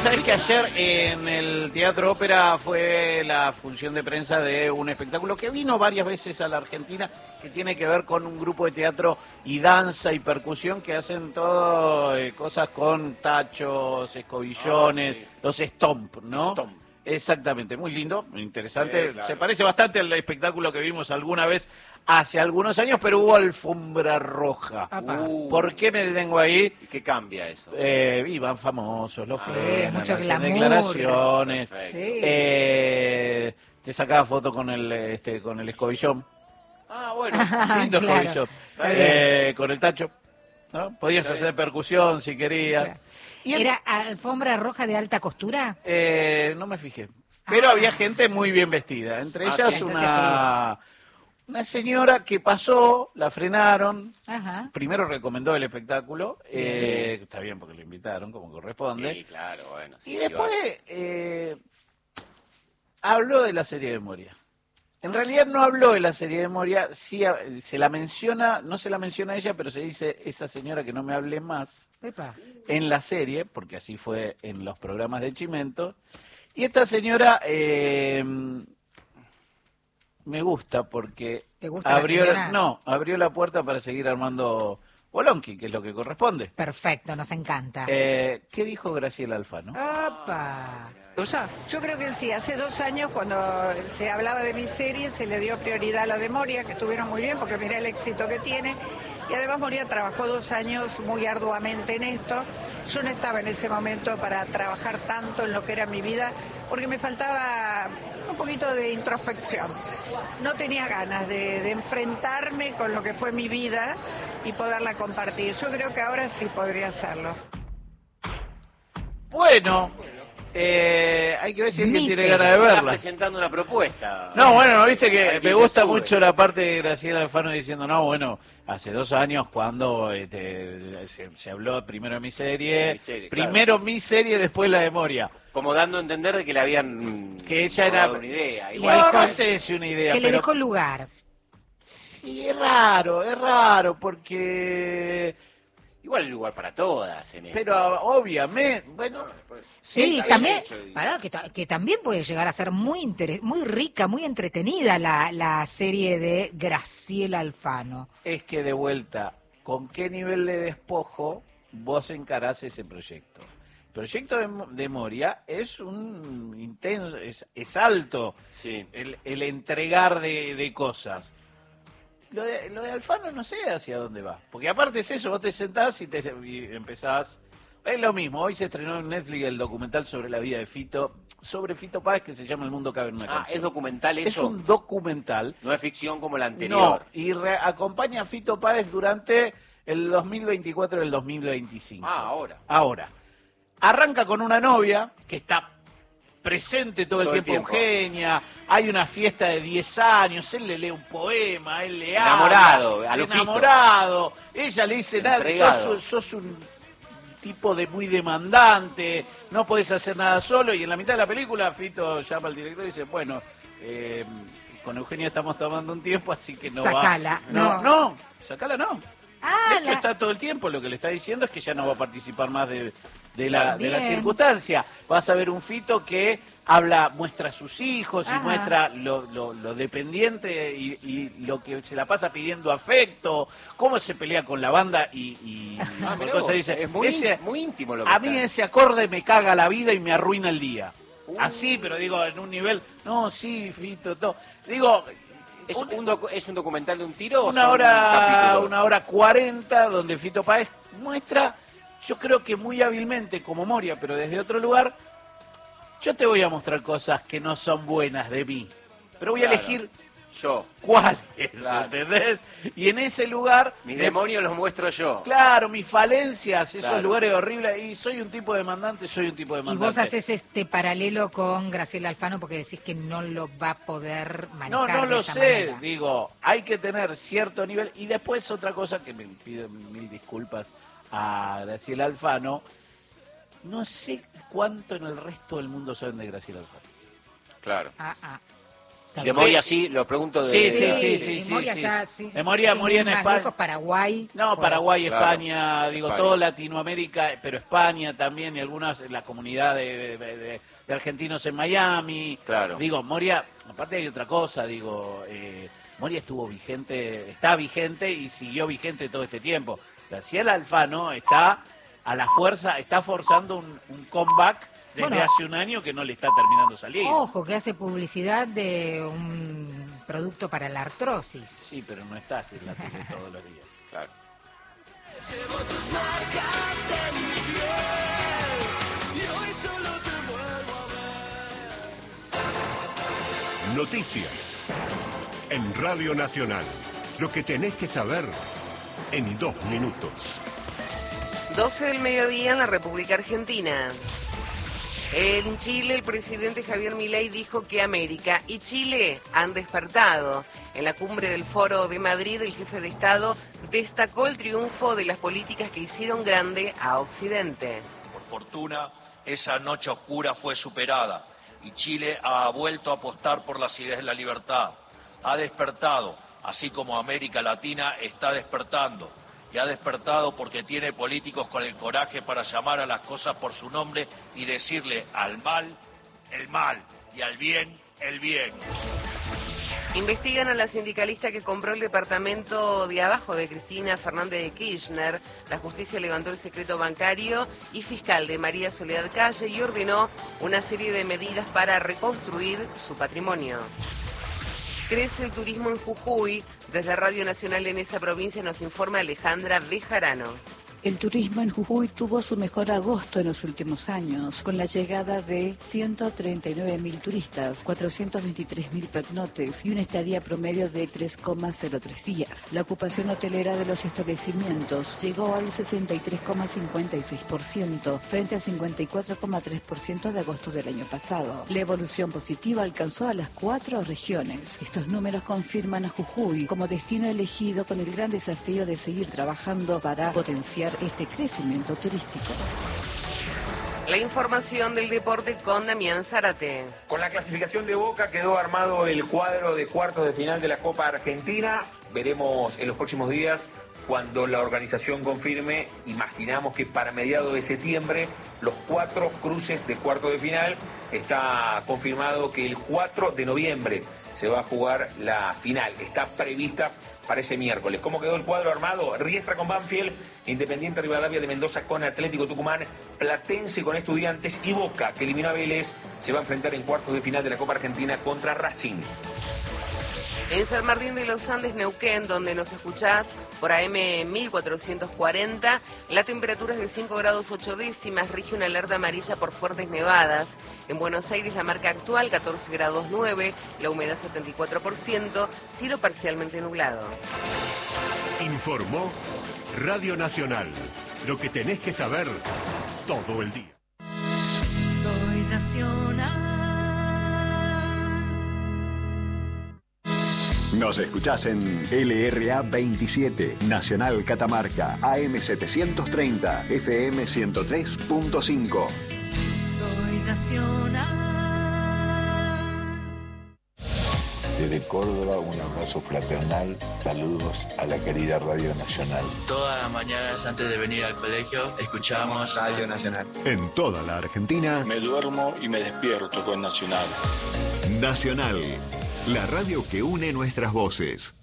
Vos sabés que ayer en el Teatro Ópera fue la función de prensa de un espectáculo que vino varias veces a la Argentina, que tiene que ver con un grupo de teatro y danza y percusión que hacen todo cosas con tachos, escobillones, sí. los stomp, ¿no? Stomp. Exactamente, muy lindo, muy interesante. Claro. Se parece bastante al espectáculo que vimos alguna vez hace algunos años, pero hubo alfombra roja. ¿Por qué me detengo ahí? ¿Y qué cambia eso? Iban famosos, los Sí, frenan, mucho hacen glamour. declaraciones. Perfecto. Te sacaba foto con el escobillón. Ah, bueno. Lindo claro. escobillón. Está bien. Con el tacho. ¿No? Podías Está hacer bien. percusión si querías. Claro. Y ¿Era alfombra roja de alta costura? no me fijé. Pero había gente muy bien vestida. Entre ellas sí, entonces una señora que pasó, la frenaron. Ajá. Primero recomendó el espectáculo. Está bien porque lo invitaron como corresponde. Sí, claro, bueno. Y después habló de la serie de Moria. En realidad no habló de la serie de Moria, sí se la menciona, no se la menciona a ella, pero se dice esa señora que no me hable más Epa. en la serie, porque así fue en los programas de Chimento. Y esta señora me gusta porque ¿Te gusta la señora? abrió la puerta para seguir armando Bolonqui, que es lo que corresponde. Perfecto, nos encanta. ¿Qué dijo Graciela Alfano? Opa. Yo creo que sí, hace 2 años cuando se hablaba de mi serie se le dio prioridad a lo de Moria, que estuvieron muy bien porque mirá el éxito que tiene. Y además Moria trabajó 2 años muy arduamente en esto. Yo no estaba en ese momento para trabajar tanto en lo que era mi vida porque me faltaba un poquito de introspección. No tenía ganas de enfrentarme con lo que fue mi vida y poderla compartir. Yo creo que ahora sí podría hacerlo. Bueno, hay que ver si alguien Mi tiene serie. ganas de Está verla. presentando una propuesta. No, bueno, ¿no viste A ver que quién me se gusta sube. mucho la parte de Graciela Alfano diciendo, no, bueno, hace 2 años cuando se habló primero de mi serie, Mi serie, primero mi serie, después la de Moria. Como dando a entender de que le habían Que ella era... robado una idea. Le Igual, dijo- No sé si una idea, Que le pero... dejó lugar. Sí, es raro, porque... igual hay lugar para todas en esto. Pero obviamente, bueno... Sí, está bien también, hecho, digo. pará, que también puede llegar a ser muy rica, muy entretenida la serie de Graciela Alfano. Es que de vuelta, ¿con qué nivel de despojo vos encarás ese proyecto? El proyecto de Moria es un intenso, es alto Sí. el entregar de cosas. Lo de Alfano no sé hacia dónde va. Porque aparte es eso, vos te sentás y empezás... Es lo mismo, hoy se estrenó en Netflix el documental sobre la vida de sobre Fito Páez, que se llama El mundo cabe en una Ah, canción. ¿es documental eso? Es un documental. No es ficción como la No, anterior. y acompaña a Fito Páez durante el 2024 y el 2025. Ah, ahora. Ahora. Arranca con una novia que está presente todo el tiempo, Eugenia. Hay una fiesta de 10 años, él le lee un poema, él le Enamorado, habla, a lo Fito. enamorado. Ella le dice, nada, Entregado. sos un tipo de muy demandante, no podés hacer nada solo. Y en la mitad de la película Fito llama al director y dice, bueno, con Eugenia estamos tomando un tiempo, así que no Sacala, va. No, sacala no. Ah, De hecho, está todo el tiempo, lo que le está diciendo es que ya no va a participar más de la Bien. circunstancia. Vas a ver un Fito que muestra a sus hijos y Ajá. muestra lo dependiente y lo que se la pasa pidiendo afecto, cómo se pelea con la banda y Ah, por mirá cosas vos, dice, es muy íntimo lo que a mí está. ese acorde me caga la vida y me arruina el día. Así, pero digo, en un nivel, no, sí, Fito, todo. Digo, ¿Es un documental de un tiro o una son hora, capítulos? 1:40 donde Fito Páez muestra, yo creo que muy hábilmente como Moria, pero desde otro lugar, yo te voy a mostrar cosas que no son buenas de mí, pero voy a Claro. elegir Yo. cuáles, Claro. ¿entendés? Y en ese lugar, Mis demonios los muestro yo. claro, mis falencias, esos Claro. lugares horribles, y soy un tipo demandante, y vos haces este paralelo con Graciela Alfano porque decís que no lo va a poder manejar. No de lo esa sé, manera. digo, hay que tener cierto nivel. Y después otra cosa que me pido 1000 disculpas a Graciela Alfano, no sé cuánto en el resto del mundo saben de Graciela Alfano. Claro. Ah. De Moria sí, lo pregunto de... Sí. Moria ya, sí. De Moria en España. Lejos, Paraguay. No, Paraguay, Claro. España, digo, España. todo Latinoamérica, pero España también, y algunas, la comunidad de argentinos en Miami. Claro. Digo, Moria, aparte hay otra cosa, digo, Moria estuvo vigente, está vigente y siguió vigente todo este tiempo. Graciela Alfano está a la fuerza, está forzando un comeback desde hace un año que no le está terminando salir. Ojo, que hace publicidad de un producto para la artrosis. Sí, pero no está así en la tele todos los días. Claro. Noticias en Radio Nacional. Lo que tenés que saber en 2 minutos. 12 del mediodía en la República Argentina. En Chile, el presidente Javier Milei dijo que América y Chile han despertado. En la cumbre del Foro de Madrid, el jefe de Estado destacó el triunfo de las políticas que hicieron grande a Occidente. Por fortuna, esa noche oscura fue superada y Chile ha vuelto a apostar por las ideas de la libertad. Ha despertado, así como América Latina está despertando. Y ha despertado porque tiene políticos con el coraje para llamar a las cosas por su nombre y decirle al mal, el mal, y al bien, el bien. Investigan a la sindicalista que compró el departamento de abajo de Cristina Fernández de Kirchner. La justicia levantó el secreto bancario y fiscal de María Soledad Calle y ordenó una serie de medidas para reconstruir su patrimonio. Crece el turismo en Jujuy. Desde Radio Nacional en esa provincia nos informa Alejandra Bejarano. El turismo en Jujuy tuvo su mejor agosto en los últimos años, con la llegada de 139.000 turistas, 423.000 pernoctes y una estadía promedio de 3,03 días. La ocupación hotelera de los establecimientos llegó al 63,56%, frente al 54,3% de agosto del año pasado. La evolución positiva alcanzó a las 4 regiones. Estos números confirman a Jujuy como destino elegido con el gran desafío de seguir trabajando para potenciar este crecimiento turístico. La información del deporte con Damián Zárate. Con la clasificación de Boca quedó armado el cuadro de cuartos de final de la Copa Argentina. Veremos en los próximos días cuando la organización confirme. Imaginamos que para mediados de septiembre los 4 cruces de cuartos de final. Está confirmado que el 4 de noviembre se va a jugar la final. Está prevista para ese miércoles. ¿Cómo quedó el cuadro armado? Riestra con Banfield, Independiente Rivadavia de Mendoza con Atlético Tucumán, Platense con Estudiantes y Boca, que eliminó a Vélez, se va a enfrentar en cuartos de final de la Copa Argentina contra Racing. En San Martín de los Andes, Neuquén, donde nos escuchás por AM 1440, la temperatura es de 5 grados 8 décimas, rige una alerta amarilla por fuertes nevadas. En Buenos Aires, la marca actual 14 grados 9, la humedad 74%, cielo parcialmente nublado. Informó Radio Nacional. Lo que tenés que saber todo el día. Soy Nacional. Nos escuchás en LRA 27, Nacional Catamarca, AM 730, FM 103.5. Soy Nacional. Desde Córdoba, un abrazo fraternal, saludos a la querida Radio Nacional. Todas las mañanas antes de venir al colegio escuchamos Radio Nacional. En toda la Argentina, me duermo y me despierto con Nacional. Nacional, la radio que une nuestras voces.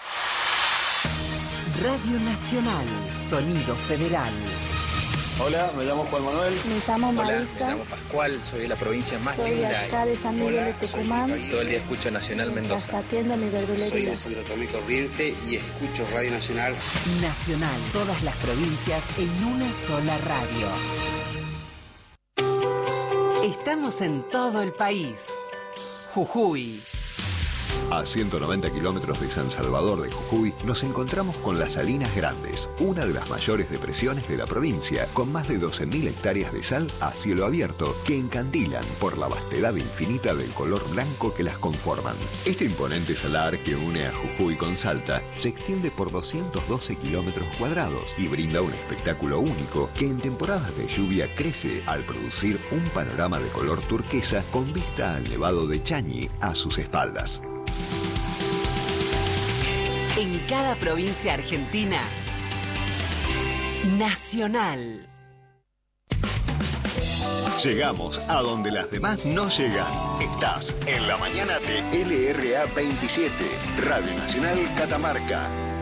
Radio Nacional, sonido federal. Hola, me llamo Juan Manuel. Me llamo Marisa. Hola, me llamo Pascual, soy de la provincia más soy linda. Soy acá de San Miguel de Tucumán. Todo el día escucho Nacional Mendoza. Atiendo mi verdulería. Soy de Santo Tomé Corriente y escucho Radio Nacional. Nacional, todas las provincias en una sola radio. Estamos en todo el país. Jujuy. A 190 kilómetros de San Salvador de Jujuy nos encontramos con las Salinas Grandes, una de las mayores depresiones de la provincia, con más de 12.000 hectáreas de sal a cielo abierto que encandilan por la vastedad infinita del color blanco que las conforman. Este imponente salar que une a Jujuy con Salta se extiende por 212 kilómetros cuadrados y brinda un espectáculo único que en temporadas de lluvia crece al producir un panorama de color turquesa con vista al Nevado de Chañi a sus espaldas. En cada provincia argentina, Nacional. Llegamos a donde las demás no llegan. Estás en la mañana de LRA 27, Radio Nacional Catamarca.